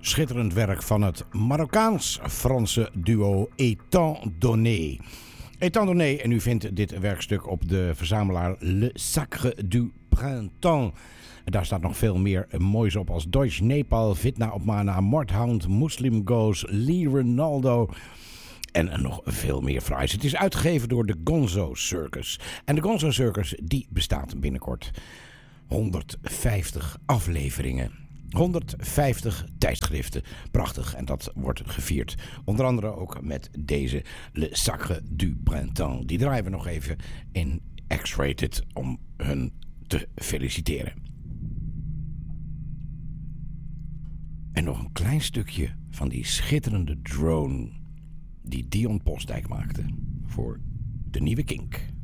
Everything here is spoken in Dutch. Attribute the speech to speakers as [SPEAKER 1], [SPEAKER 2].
[SPEAKER 1] Schitterend werk van het Marokkaans-Franse duo Étant Donné. Étant Donné, en u vindt dit werkstuk op de verzamelaar Le Sacre du Printemps. Daar staat nog veel meer moois op als Deutsch Nepal, Fitna Opmana, Mordhound, Muslim Goes, Lee Ronaldo en nog veel meer fraais. Het is uitgegeven door de Gonzo Circus. En de Gonzo Circus die bestaat binnenkort 150 afleveringen. 150 tijdschriften. Prachtig. En dat wordt gevierd. Onder andere ook met deze Le Sacre du Printemps. Die draaien we nog even in X-Rated om hun te feliciteren. En nog een klein stukje van die schitterende drone die Dion Postdijk maakte voor de nieuwe Kink.